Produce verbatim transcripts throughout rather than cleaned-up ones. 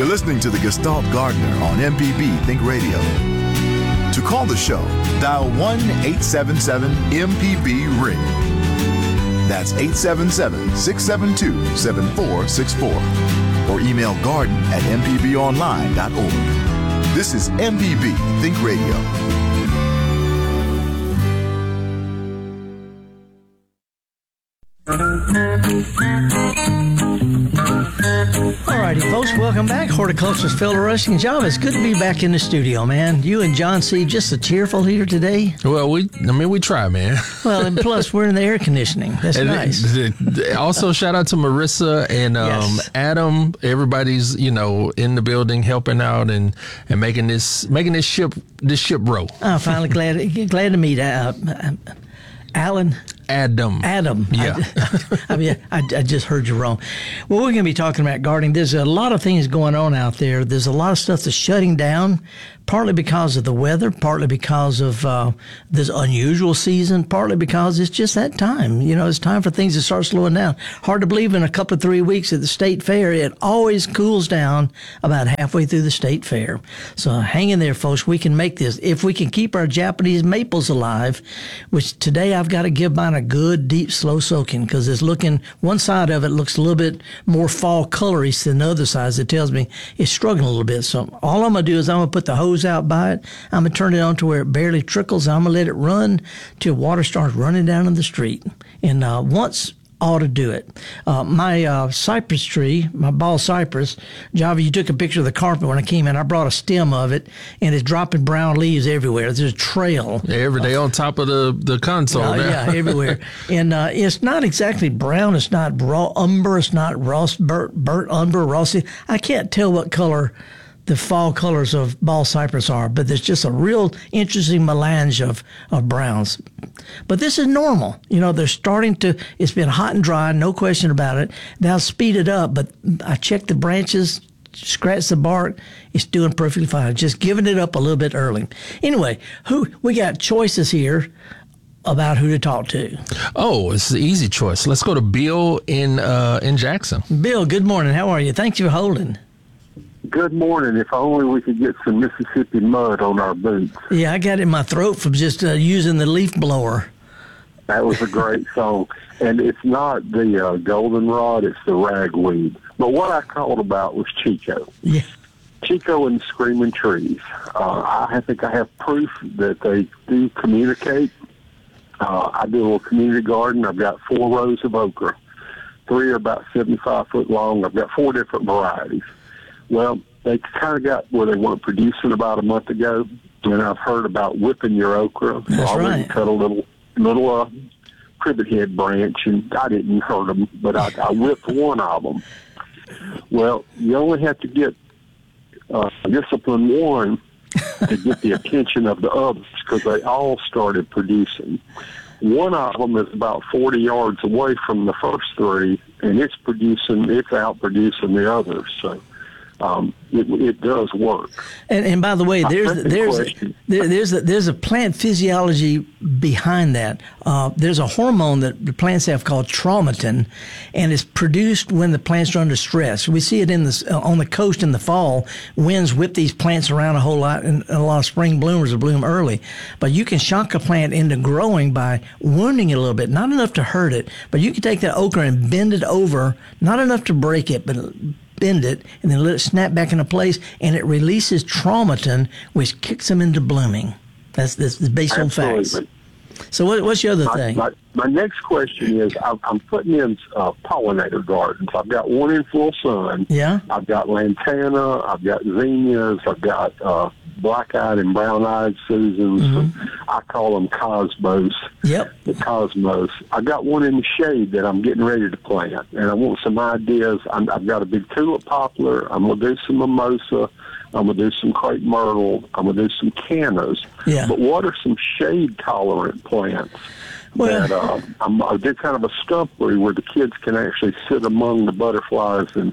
You're listening to the Gestalt Gardener on M P B Think Radio. To call the show, dial one eight seven seven M P B ring. That's eight seven seven, six seven two, seven four six four. Or email garden at m p b online dot org. This is M P B Think Radio. Alrighty, folks, welcome back. Horticulturist Phil Rushing. John, it's good to be back in the studio, man. You and John C. just a cheerful here today. Well, we, I mean, we try, man. Well, and plus we're in the air conditioning. That's and nice. It, it, also, shout out to Marissa and um, Yes. Adam. Everybody's, you know, in the building helping out and, and making this making this ship this ship roll. I'm finally glad glad to meet uh, Alan. Adam. Adam. Yeah. I, I mean, I, I just heard you wrong. Well, we're going to be talking about gardening. There's a lot of things going on out there. There's a lot of stuff that's shutting down, partly because of the weather, partly because of uh, this unusual season, partly because it's just that time. You know, it's time for things to start slowing down. Hard to believe in a couple of three weeks at the state fair, it always cools down about halfway through the state fair. So hang in there, folks. We can make this. If we can keep our Japanese maples alive, which today I've got to give mine a good, deep, slow soaking because it's looking, one side of it looks a little bit more fall colory than the other side. It tells me it's struggling a little bit. So all I'm going to do is I'm going to put the hose out by it. I'm going to turn it on to where it barely trickles. I'm going to let it run till water starts running down in the street. And uh, once ought to do it. Uh, my uh, cypress tree, my ball cypress, Java, you took a picture of the carpet when I came in. I brought a stem of it, and it's dropping brown leaves everywhere. There's a trail. Yeah, every day on top of the, the console. Uh, yeah, everywhere. And uh, it's not exactly brown. It's not raw umber. It's not rust, burnt, burnt umber, rusty. I can't tell what color the fall colors of ball cypress are, but there's just a real interesting melange of, of browns. But this is normal. You know, they're starting to, it's been hot and dry, no question about it. They'll speed it up, but I checked the branches, scratched the bark, it's doing perfectly fine. Just giving it up a little bit early. Anyway, who we got choices here about who to talk to. Oh, it's the easy choice. Let's go to Bill in uh, in Jackson. Bill, good morning. How are you? Thanks for holding. Good morning. If only we could get some Mississippi mud on our boots. Yeah, I got it in my throat from just uh, using the leaf blower. That was a great song. And it's not the uh, goldenrod, it's the ragweed. But what I called about was Chico. Yeah. Chico and the Screaming Trees. Uh, I think I have proof that they do communicate. Uh, I do a little community garden. I've got four rows of okra. Three are about seventy-five foot long. I've got four different varieties. Well, they kind of got where they weren't producing about a month ago, and I've heard about whipping your okra. That's so I went right. and cut a little, little uh, privet head branch, and I didn't hurt them, but I, I whipped one of them. Well, you only have to get uh, discipline one to get the attention of the others because they all started producing. One of them is about forty yards away from the first three, and it's producing, it's out producing the others. So um, it, it does work. And, and by the way, My there's second there's question. there, there's a, there's a plant physiology behind that. Uh, there's a hormone that the plants have called traumatin, and it's produced when the plants are under stress. We see it in the uh, on the coast in the fall. Winds whip these plants around a whole lot, and a lot of spring bloomers will bloom early. But you can shock a plant into growing by wounding it a little bit, not enough to hurt it, but you can take that okra and bend it over, not enough to break it, but bend it, and then let it snap back into place, and it releases traumatin, which kicks them into blooming. That's, that's based on facts. Absolutely. So what, what's your other My, thing? my, my next question is, I'm, I'm putting in uh, pollinator gardens. I've got one in full sun. Yeah? I've got lantana. I've got zinnias. I've got uh, black-eyed and brown-eyed Susans. Mm-hmm. I call them cosmos. Yep. The cosmos. I've got one in the shade that I'm getting ready to plant, and I want some ideas. I'm, I've got a big tulip poplar. I'm going to do some mimosa. I'm going to do some crepe myrtle. I'm going to do some cannas. Yeah. But what are some shade-tolerant plants? Well, that, uh, I'm, I did kind of a stumpery where the kids can actually sit among the butterflies and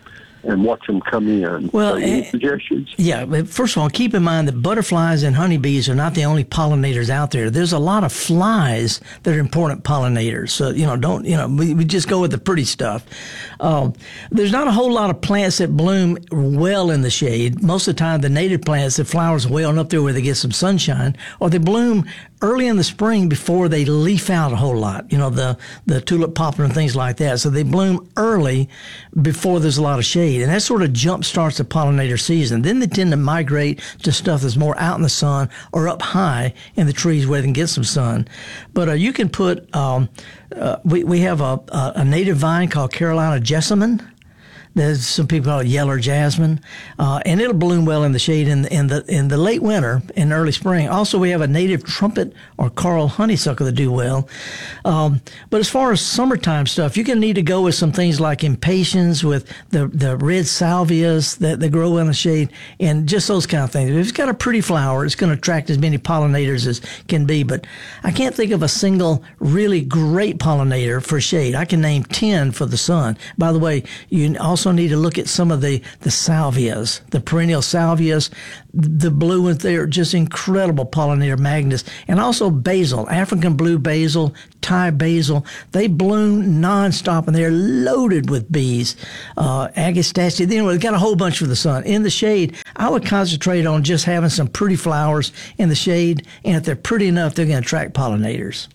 and watch them come in. Well, so any uh, suggestions? Yeah, but first of all, keep in mind that butterflies and honeybees are not the only pollinators out there. There's a lot of flies that are important pollinators. So, you know, don't, you know, we, we just go with the pretty stuff. Um, there's not a whole lot of plants that bloom well in the shade. Most of the time, the native plants, the flowers well up there where they get some sunshine, or they bloom early in the spring before they leaf out a whole lot, you know, the, the tulip poplar and things like that. So they bloom early before there's a lot of shade. And that sort of jump starts the pollinator season. Then they tend to migrate to stuff that's more out in the sun or up high in the trees where they can get some sun. But uh, you can put, um, uh, we, we have a, a, a native vine called Carolina jessamine. There's some people call it yeller jasmine, uh, and it'll bloom well in the shade in the, in the in the late winter and early spring. Also, we have a native trumpet or coral honeysuckle that do well. Um, but as far as summertime stuff, you're going to need to go with some things like impatiens, with the the red salvias that, that grow in the shade, and just those kind of things. If it's got a pretty flower, it's going to attract as many pollinators as can be. But I can't think of a single really great pollinator for shade. I can name ten for the sun. By the way, you also need to look at some of the, the salvias, the perennial salvias, the blue ones. They're just incredible pollinator magnets. And also basil, African blue basil, Thai basil. They bloom nonstop and they're loaded with bees. Uh, Agastaceae, you know, they've got a whole bunch for the sun. In the shade, I would concentrate on just having some pretty flowers in the shade. And if they're pretty enough, they're going to attract pollinators.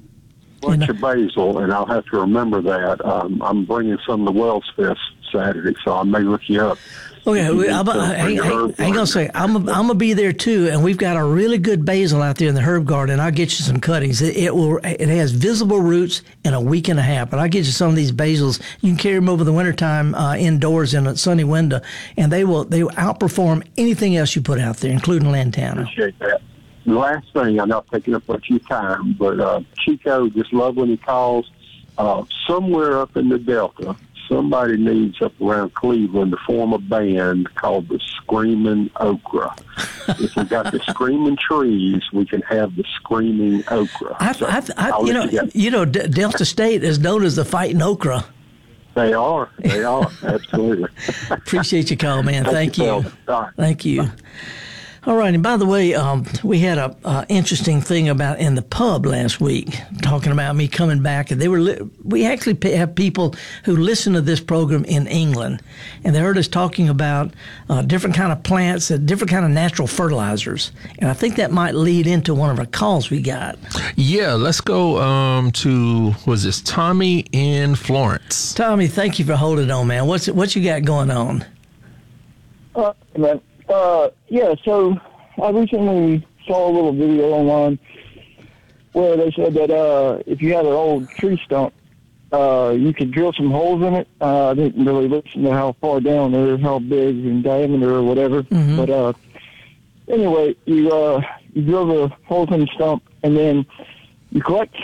Bunch of basil, and I'll have to remember that. Um, I'm bringing some to Wells Fest Saturday, so I may look you up. Okay, we, I'm, I, I, I ain't gonna say I'm a, I'm gonna be there too, and we've got a really good basil out there in the herb garden. I'll get you some cuttings. It, it will. It has visible roots in a week and a half, but I'll get you some of these basils. You can carry them over the wintertime uh, indoors in a sunny window, and they will they will outperform anything else you put out there, including lantana. Appreciate that. The last thing, I'm not taking up much of your time, but uh, Chico, just love when he calls. Uh, somewhere up in the Delta, somebody needs up around Cleveland to form a band called the Screaming Okra. If we got the screaming trees, we can have the screaming okra. I, So I, I, I'll you let know, you, you know, D- Delta State is known as the Fighting Okra. they are. They are. Absolutely. Appreciate your call, man. Thank, Thank you. you, Phil. All right. Thank you. All right, and by the way, um, we had a uh, interesting thing about in the pub last week, talking about me coming back, and they were li- we actually p- have people who listen to this program in England, and they heard us talking about uh, different kind of plants and different kind of natural fertilizers, and I think that might lead into one of our calls we got. Yeah, let's go um, to, was this Tommy in Florence? Tommy, thank you for holding on, man. What's what you got going on? Uh, man. Uh, yeah, so I recently saw a little video online where they said that uh, if you had an old tree stump, uh, you could drill some holes in it. Uh, I didn't really listen to how far down or how big in diameter or whatever. Mm-hmm. But uh, anyway, you uh, you drill the holes in the stump, and then you collect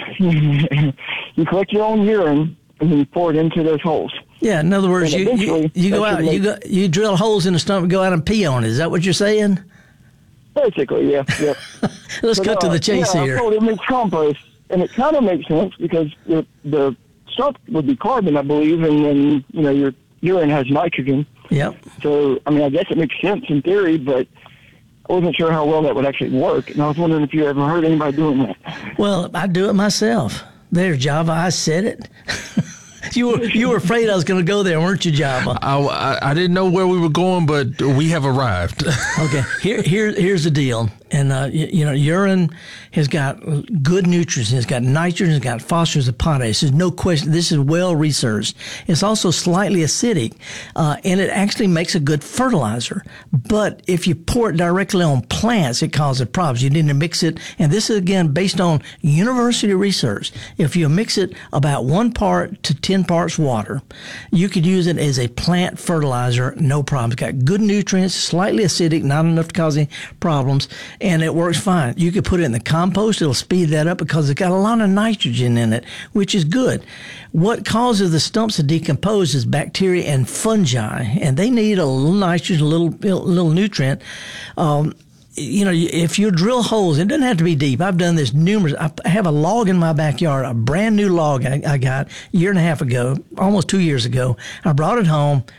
you collect your own urine, and then you pour it into those holes. Yeah, in other words, you, you, you go out, you go, you drill holes in the stump and go out and pee on it. Is that what you're saying? Basically, yeah. yeah. Let's but, cut to uh, the chase yeah, here. I thought it makes compost, and it kind of makes sense because the the stump would be carbon, I believe, and then you know your urine has nitrogen. Yep. So I mean, I guess it makes sense in theory, but I wasn't sure how well that would actually work, and I was wondering if you ever heard anybody doing that. Well, I do it myself. There, Java, I said it. You were you were afraid I was going to go there, weren't you, Java? I, I, I didn't know where we were going, but we have arrived. Okay, here here here's the deal. And, uh, you, you know, urine has got good nutrients. It's got nitrogen, it's got phosphorus and potash. There's no question. This is well researched. It's also slightly acidic, uh, and it actually makes a good fertilizer. But if you pour it directly on plants, it causes problems. You need to mix it, and this is, again, based on university research. If you mix it about one part to ten parts water, you could use it as a plant fertilizer, no problem. It's got good nutrients, slightly acidic, not enough to cause any problems, and it works fine. You could put it in the compost. It'll speed that up because it's got a lot of nitrogen in it, which is good. What causes the stumps to decompose is bacteria and fungi, and they need a little nitrogen, a little, little nutrient. Um, you know, if you drill holes, it doesn't have to be deep. I've done this numerous. I have a log in my backyard, a brand new log I, I got a year and a half ago, almost two years ago. I brought it home,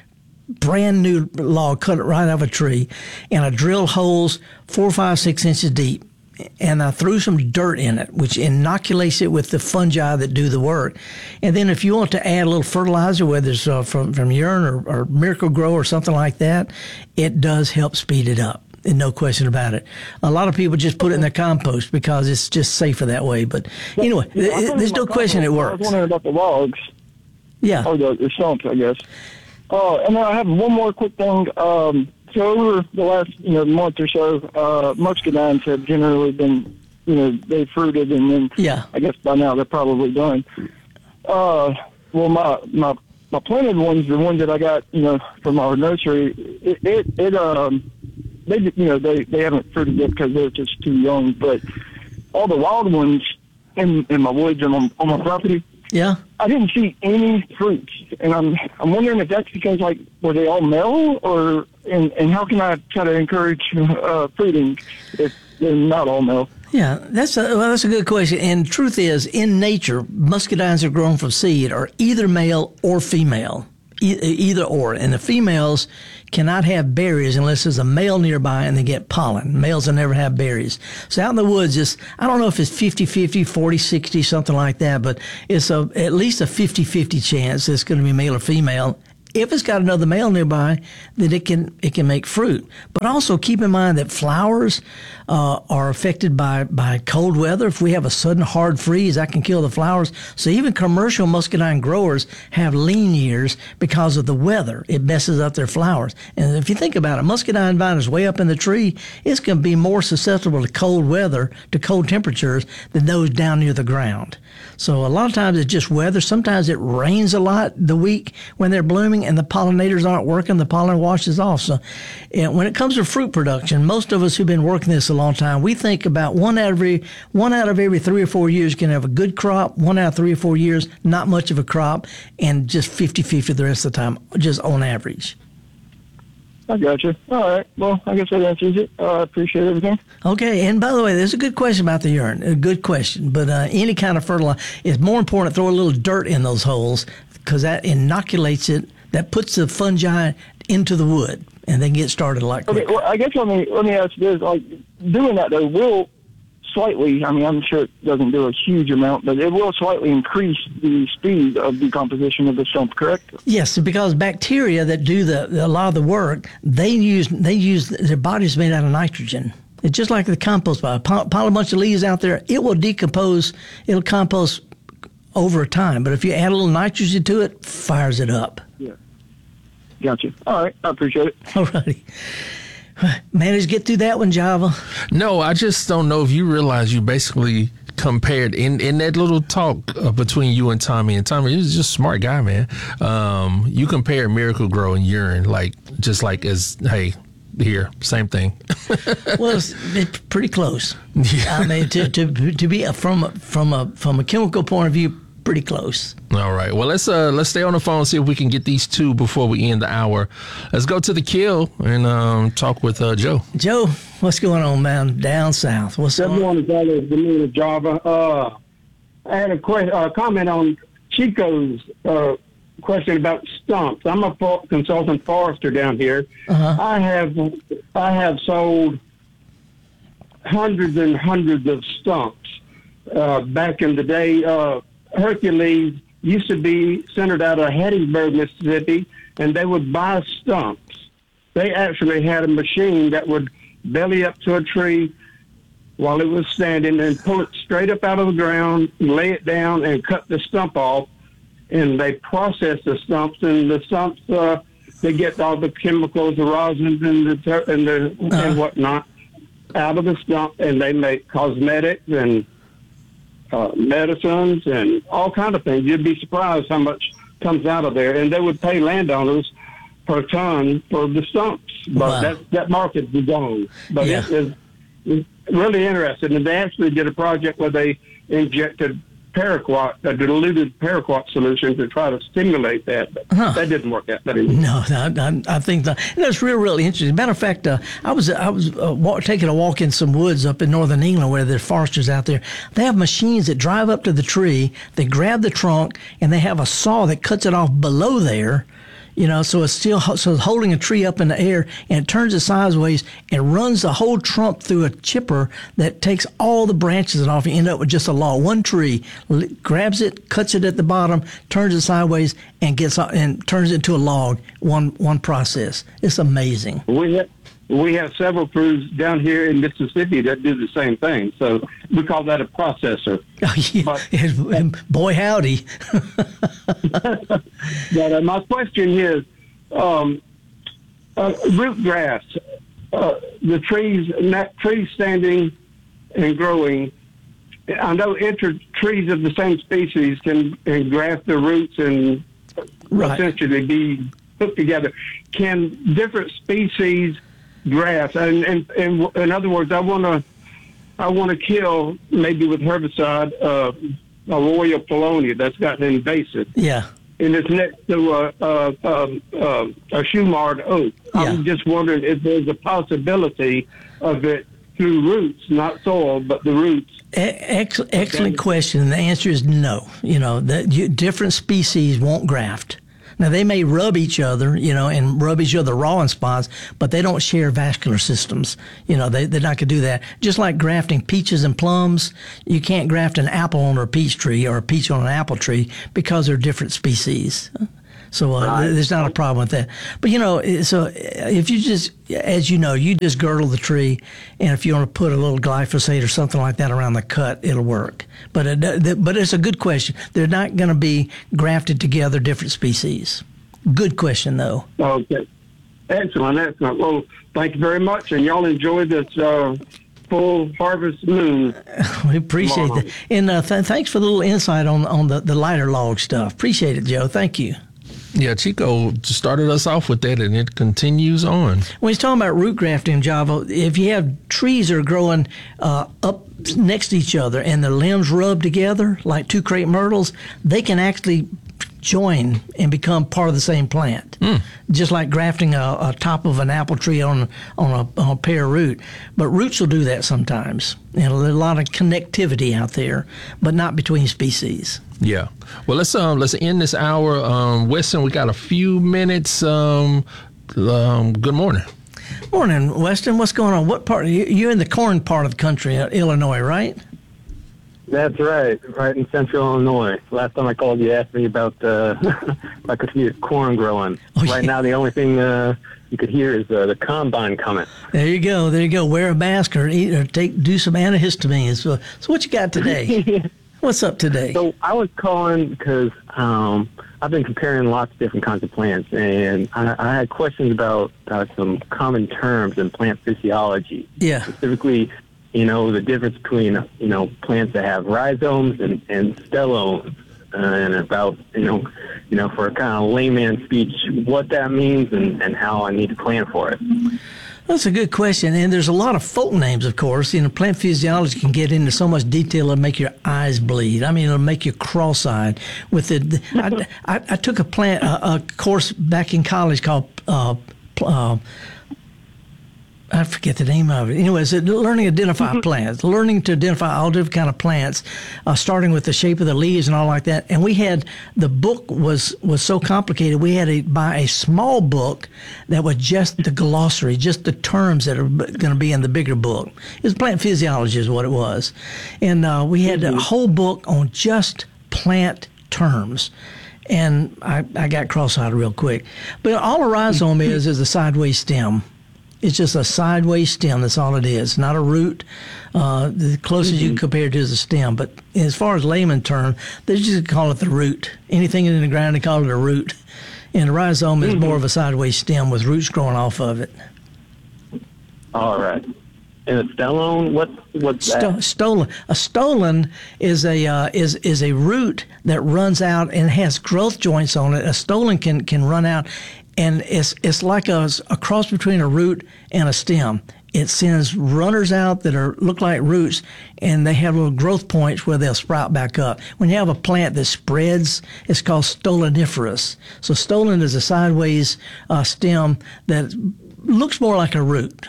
brand new log, cut it right out of a tree, and I drilled holes four, five, six inches deep. And I threw some dirt in it, which inoculates it with the fungi that do the work. And then if you want to add a little fertilizer, whether it's uh, from, from urine or, or Miracle-Gro or something like that, it does help speed it up. And no question about it. A lot of people just put it in their compost because it's just safer that way. But anyway, yeah, th- there's no question it works. I was wondering about the logs. Yeah. Or the, the stumps, I guess. Uh, and then I have one more quick thing. Um, So over the last, you know, month or so, uh, muscadines have generally been, you know, they fruited, and then Yeah. I guess by now they're probably done. Uh, well, my my my planted ones, the ones that I got, you know, from our nursery, it it, it um, they you know they they haven't fruited yet because they're just too young. But all the wild ones in in my woods and on, on my property, Yeah. I didn't see any fruits, and I'm I'm wondering if that's because, like, were they all male, or and and how can I try to encourage uh, fruiting if they're not all male? Yeah, that's a, well, that's a good question. And truth is, in nature, muscadines are grown from seed are either male or female, e- either or. And the females cannot have berries unless there's a male nearby and they get pollen. Males will never have berries. So out in the woods, it's, I don't know if it's fifty-fifty, forty-sixty, something like that, but it's a, at least a fifty-fifty chance it's going to be male or female. If it's got another male nearby, then it can it can make fruit. But also keep in mind that flowers uh, are affected by, by cold weather. If we have a sudden hard freeze, that can kill the flowers. So even commercial muscadine growers have lean years because of the weather. It messes up their flowers. And if you think about it, muscadine vine is way up in the tree. It's going to be more susceptible to cold weather, to cold temperatures, than those down near the ground. So a lot of times it's just weather. Sometimes it rains a lot the week when they're blooming and the pollinators aren't working. The pollen washes off. So and when it comes to fruit production, most of us who've been working this a long time, we think about one out of every, one out of every three or four years can have a good crop, one out of three or four years, not much of a crop, and just fifty-fifty the rest of the time, just on average. I got you. All right. Well, I guess that answers it. I uh, appreciate everything. Okay. And by the way, there's a good question about the urine. A good question. But uh, any kind of fertilizer, it's more important to throw a little dirt in those holes because that inoculates it. That puts the fungi into the wood, and they get started a lot quicker. Okay. Well, I guess let me let me ask you this: like, doing that though will slightly. I mean, I'm sure it doesn't do a huge amount, but it will slightly increase the speed of decomposition of the stump. Correct? Yes, because bacteria that do the a lot of the work, they use they use their body's made out of nitrogen. It's just like the compost pile. Pile, pile a bunch of leaves out there, it will decompose. It'll compost over time. But if you add a little nitrogen to it, fires it up. Yeah. Gotcha. All right. I appreciate it. All righty. Managed to get through that one, Java? No, I just don't know if you realize you basically compared in, in that little talk uh, between you and Tommy. And Tommy is just a smart guy, man. Um, you compared Miracle-Gro and urine, like just like as, hey, here, same thing. Well, it's, it's pretty close. Yeah. I mean, to to to be a, from a, from a from a chemical point of view, pretty close. All right. Well, let's uh let's stay on the phone and see if we can get these two before we end the hour. Let's go to the kill and um talk with uh, Joe. Joe, what's going on, man? Down south. What's Good going on? morning, fellas. Good morning, Java. Uh, I had a question, uh, comment on Chico's uh, question about stumps. I'm a for- consultant forester down here. Uh-huh. I have I have sold hundreds and hundreds of stumps. Uh, back in the day, uh, Hercules used to be centered out of Hattiesburg, Mississippi, and they would buy stumps. They actually had a machine that would belly up to a tree while it was standing and pull it straight up out of the ground, lay it down, and cut the stump off. And they process the stumps, and the stumps, uh, they get all the chemicals, the rosins, and the ter- and the Uh-huh. and whatnot out of the stump, and they make cosmetics and uh, medicines and all kind of things. You'd be surprised how much comes out of there, and they would pay landowners per ton for the stumps. But Wow. that that market is gone. But Yeah. it is it's really interesting, and they actually did a project where they injected paraquat, a diluted paraquat solution to try to stimulate that, but Huh. that didn't work out. That didn't. No, I, I, I think that that's real, really interesting. Matter of fact, uh, I was I was uh, wa- taking a walk in some woods up in northern England where there's foresters out there. They have machines that drive up to the tree, they grab the trunk, and they have a saw that cuts it off below there. You know, so it's still so it's holding a tree up in the air, and it turns it sideways and runs the whole trunk through a chipper that takes all the branches off. You end up with just a log, one tree. Grabs it, cuts it at the bottom, turns it sideways, and gets and turns it into a log. One one process. It's amazing. We have, we have several crews down here in Mississippi that do the same thing. So we call that a processor. Oh, yeah. But, boy, howdy. But uh, my question is, um, uh, root grass, uh, the trees, not trees standing and growing. I know inter trees of the same species can, can graft their roots and right. essentially be put together. Can different species graft? And, and, and in other words, I want to I want to kill maybe with herbicide uh, a Royal Paulownia that's gotten invasive. Yeah. And it's next to a, a, a, a, a Shumard oak. Yeah. I'm just wondering if there's a possibility of it through roots, not soil, but the roots. Ex- excellent question. The answer is no. You know, that you, different species won't graft. Now, they may rub each other, you know, and rub each other raw in spots, but they don't share vascular systems. You know, they, they're not going to do that. Just like grafting peaches and plums, you can't graft an apple on a peach tree or a peach on an apple tree because they're different species. So uh, right. there's not a problem with that. But, you know, so if you just, as you know, you just girdle the tree, and if you want to put a little glyphosate or something like that around the cut, it'll work. But it, but it's a good question. They're not going to be grafted together, different species. Good question, though. Okay. Excellent, excellent. Well, thank you very much, and y'all enjoy this uh, full harvest moon. We appreciate that. And uh, th- thanks for the little insight on, on the, the lighter log stuff. Appreciate it, Joe. Thank you. Yeah, Chico started us off with that, and it continues on. When he's talking about root grafting, Java, if you have trees that are growing uh, up next to each other and their limbs rub together like two crepe myrtles, they can actually join and become part of the same plant, mm. just like grafting a, a top of an apple tree on on a, on a pear root. But roots will do that sometimes. And there's a lot of connectivity out there, but not between species. Yeah. Well, let's um let's end this hour. Um, Weston, we got a few minutes. Um, um, good morning. Morning, Weston. What's going on? What part? You're in the corn part of the country, uh, Illinois, right? That's right, right in central Illinois. Last time I called, you asked me about uh, if I could hear corn growing. Oh, right yeah. now, the only thing uh, you could hear is uh, the combine coming. There you go. There you go. Wear a mask or eat or take do some antihistamines. So, so what you got today? What's up today? So I was calling because um, I've been comparing lots of different kinds of plants, and I, I had questions about uh, some common terms in plant physiology. Yeah. Specifically, you know, the difference between, you know, plants that have rhizomes and, and stelones, uh, and about, you know, you know, for a kind of layman speech, what that means and, and how I need to plan for it. That's a good question, and there's a lot of folk names, of course. You know, plant physiology can get into so much detail it'll make your eyes bleed. I mean, it'll make you cross-eyed. With the, I, I, I took a plant a, a course back in college called uh, uh, I forget the name of it. Anyways, learning to identify plants, learning to identify all different kind of plants, uh, starting with the shape of the leaves and all like that. And we had, the book was, was so complicated, we had to buy a small book that was just the glossary, just the terms that are going to be in the bigger book. It was plant physiology is what it was. And uh, we had a whole book on just plant terms. And I, I got cross-eyed real quick. But all a rhizome is is a sideways stem. It's just a sideways stem. That's all it is. Not a root. Uh, the closest mm-hmm. you can compare it to is a stem. But as far as layman term, they just call it the root. Anything in the ground, they call it a root. And a rhizome mm-hmm. is more of a sideways stem with roots growing off of it. All right. And a stolon, what, what's that? Sto- stolon. A stolon is a uh, is is a root that runs out and has growth joints on it. A stolon can can run out. And it's it's like a, a cross between a root and a stem. It sends runners out that are look like roots, and they have little growth points where they'll sprout back up. When you have a plant that spreads, it's called stoloniferous. So stolon is a sideways uh, stem that looks more like a root.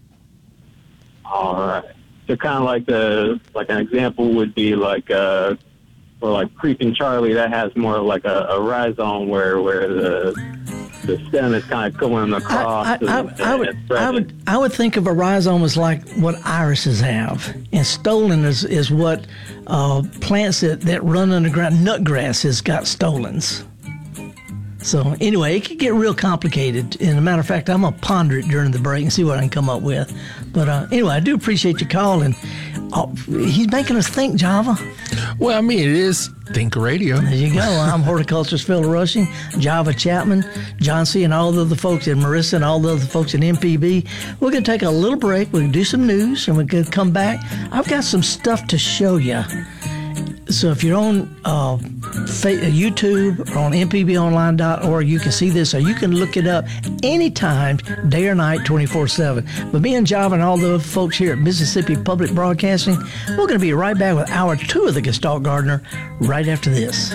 All right. So kind of like the like an example would be like uh, or like Creeping Charlie, that has more like a, a rhizome where where the the stem is kind of going across. I, I, I, and, I, would, and I would I would think of a rhizome as like what irises have, and stolon is is what uh, plants that, that run underground. Nutgrass has got stolons. So anyway, it could get real complicated. And as a matter of fact, I'm gonna ponder it during the break and see what I can come up with. But uh, anyway, I do appreciate your call, and uh, he's making us think, Java. Well, I mean, it is Think Radio. There you go. I'm horticulturist Phil Rushing, Java Chapman, John C., and all the other folks, and Marissa, and all the other folks at M P B. We're going to take a little break. We're going to do some news, and we're going to come back. I've got some stuff to show you. So if you're on uh, YouTube or on M P B online dot org, you can see this, or you can look it up anytime, day or night, twenty-four seven. But me and Java and all the folks here at Mississippi Public Broadcasting, we're going to be right back with hour two of the Gestalt Gardener right after this.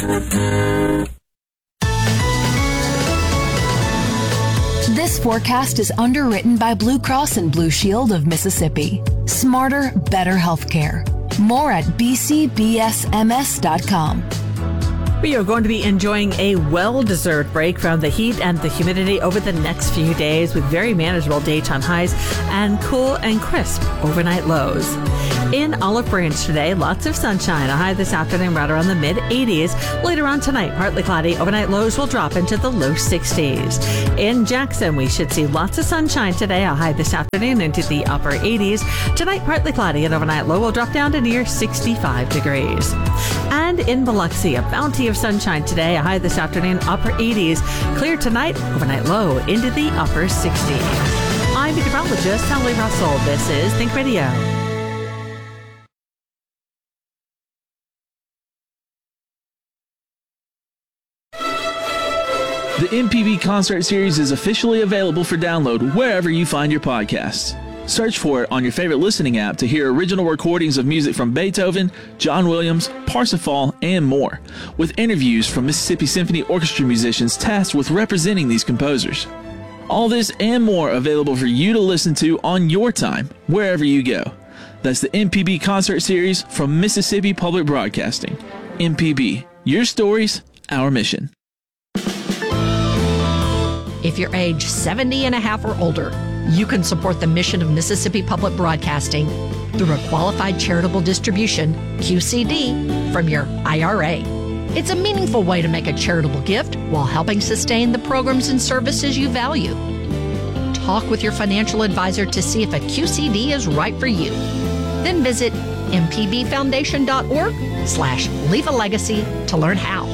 This forecast is underwritten by Blue Cross and Blue Shield of Mississippi. Smarter, better healthcare. More at b c b s m s dot com. We are going to be enjoying a well-deserved break from the heat and the humidity over the next few days with very manageable daytime highs and cool and crisp overnight lows. In Olive Branch today, lots of sunshine. A high this afternoon right around the mid eighties. Later on tonight, partly cloudy. Overnight lows will drop into the low sixties. In Jackson, we should see lots of sunshine today. A high this afternoon into the upper eighties. Tonight, partly cloudy. An overnight low will drop down to near sixty-five degrees. And in Biloxi, a bounty of sunshine today. A high this afternoon, upper eighties. Clear tonight, overnight low into the upper sixties. I'm meteorologist Sally Russell. This is Think Radio. The M P B Concert Series is officially available for download wherever you find your podcasts. Search for it on your favorite listening app to hear original recordings of music from Beethoven, John Williams, Parsifal, and more, with interviews from Mississippi Symphony Orchestra musicians tasked with representing these composers. All this and more available for you to listen to on your time, wherever you go. That's the M P B Concert Series from Mississippi Public Broadcasting. M P B, your stories, our mission. If you're age seventy and a half or older, you can support the mission of Mississippi Public Broadcasting through a qualified charitable distribution, Q C D, from your I R A. It's a meaningful way to make a charitable gift while helping sustain the programs and services you value. Talk with your financial advisor to see if a Q C D is right for you. Then visit m p b foundation dot org slash leave a legacy to learn how.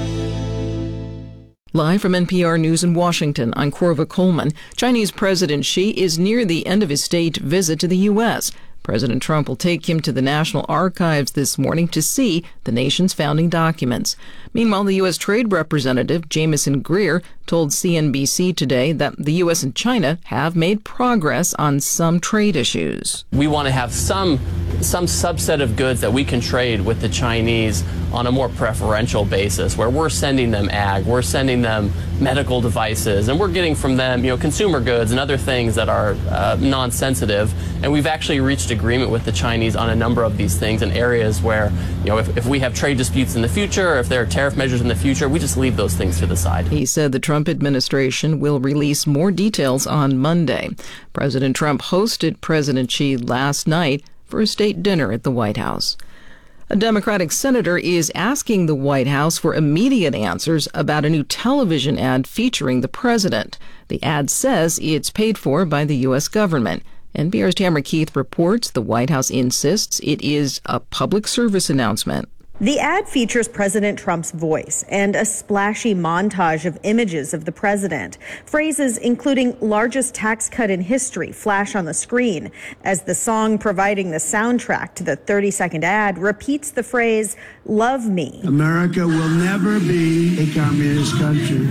Live from N P R News in Washington, I'm Corva Coleman. Chinese President Xi is near the end of his state visit to the U S. President Trump will take him to the National Archives this morning to see the nation's founding documents. Meanwhile, the U S. Trade Representative Jameson Greer told C N B C today that the U S and China have made progress on some trade issues. We want to have some some subset of goods that we can trade with the Chinese on a more preferential basis, where we're sending them ag, we're sending them medical devices, and we're getting from them, you know, consumer goods and other things that are uh, non-sensitive. And we've actually reached agreement with the Chinese on a number of these things in areas where, you know, if, if we have trade disputes in the future, or if there are tariff measures in the future, we just leave those things to the side. He said the Trump administration will release more details on Monday. President Trump hosted President Xi last night for a state dinner at the White House. A Democratic senator is asking the White House for immediate answers about a new television ad featuring the president. The ad says it's paid for by the U S government. N P R's Tamara Keith reports the White House insists it is a public service announcement. The ad features President Trump's voice and a splashy montage of images of the president. Phrases including largest tax cut in history flash on the screen as the song providing the soundtrack to the thirty-second ad repeats the phrase, "Love me." America will never be a communist country.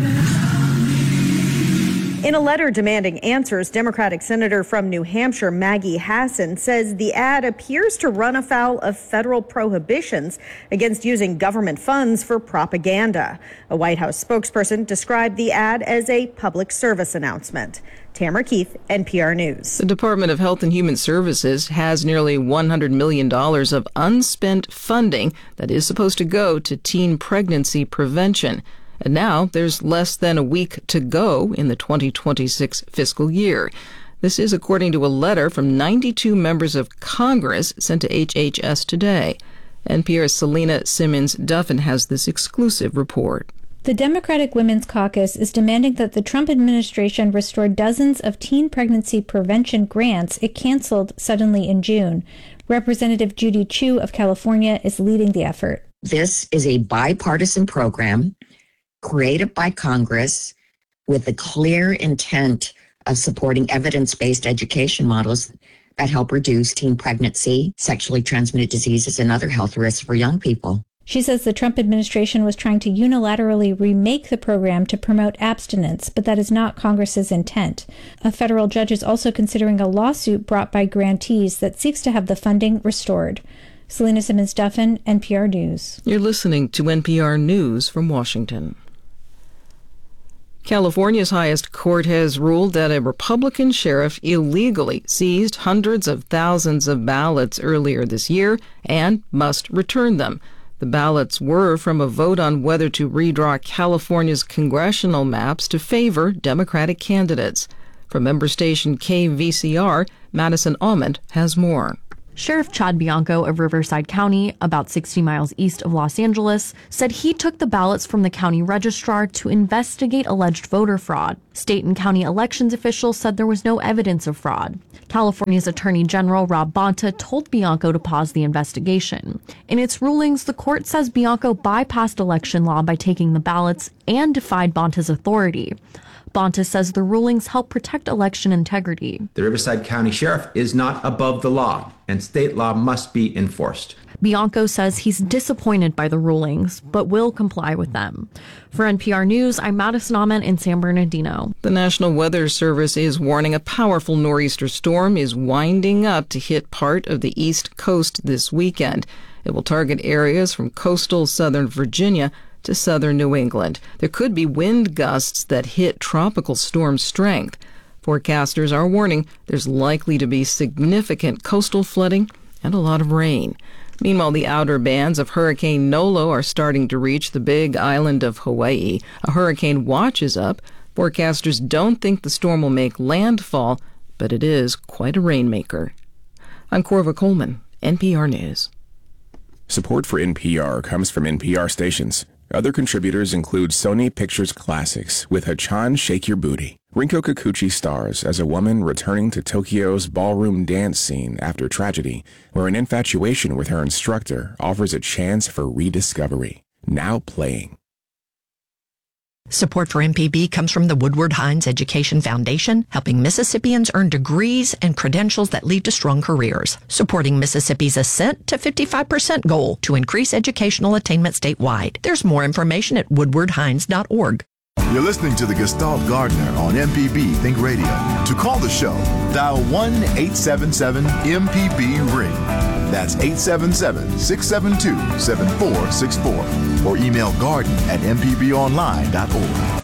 In a letter demanding answers, Democratic Senator from New Hampshire Maggie Hassan says the ad appears to run afoul of federal prohibitions against using government funds for propaganda. A White House spokesperson described the ad as a public service announcement. Tamara Keith, N P R News. The Department of Health and Human Services has nearly one hundred million dollars of unspent funding that is supposed to go to teen pregnancy prevention. And now there's less than a week to go in the twenty twenty-six fiscal year. This is according to a letter from ninety-two members of Congress sent to H H S today. N P R's Selena Simmons-Duffin has this exclusive report. The Democratic Women's Caucus is demanding that the Trump administration restore dozens of teen pregnancy prevention grants it canceled suddenly in June. Representative Judy Chu of California is leading the effort. This is a bipartisan program created by Congress with the clear intent of supporting evidence-based education models that help reduce teen pregnancy, sexually transmitted diseases, and other health risks for young people. She says the Trump administration was trying to unilaterally remake the program to promote abstinence, but that is not Congress's intent. A federal judge is also considering a lawsuit brought by grantees that seeks to have the funding restored. Selena Simmons-Duffin, N P R News. You're listening to N P R News from Washington. California's highest court has ruled that a Republican sheriff illegally seized hundreds of thousands of ballots earlier this year and must return them. The ballots were from a vote on whether to redraw California's congressional maps to favor Democratic candidates. From member station K V C R, Madison Almond has more. Sheriff Chad Bianco of Riverside County, about sixty miles east of Los Angeles, said he took the ballots from the county registrar to investigate alleged voter fraud. State and county elections officials said there was no evidence of fraud. California's Attorney General Rob Bonta told Bianco to pause the investigation. In its rulings, the court says Bianco bypassed election law by taking the ballots and defied Bonta's authority. Bonta says the rulings help protect election integrity. The Riverside County Sheriff is not above the law, and state law must be enforced. Bianco says he's disappointed by the rulings, but will comply with them. For N P R News, I'm Madison Almond in San Bernardino. The National Weather Service is warning a powerful nor'easter storm is winding up to hit part of the East Coast this weekend. It will target areas from coastal southern Virginia to southern New England. There could be wind gusts that hit tropical storm strength. Forecasters are warning there's likely to be significant coastal flooding and a lot of rain. Meanwhile, the outer bands of Hurricane Nolo are starting to reach the big island of Hawaii. A hurricane watch is up. Forecasters don't think the storm will make landfall, but it is quite a rainmaker. I'm Corva Coleman, N P R News. Support for N P R comes from N P R stations. Other contributors include Sony Pictures Classics with Hachan Shake Your Booty. Rinko Kikuchi stars as a woman returning to Tokyo's ballroom dance scene after tragedy, where an infatuation with her instructor offers a chance for rediscovery. Now playing. Support for M P B comes from the Woodward Hines Education Foundation, helping Mississippians earn degrees and credentials that lead to strong careers, supporting Mississippi's ascent to fifty-five percent goal to increase educational attainment statewide. There's more information at woodward hines dot org. You're listening to the Gestalt Gardener on M P B Think Radio. To call the show, dial one eight seven seven M P B ring. That's eight seven seven, six seven two, seven four six four. Or email garden at m p b online dot org.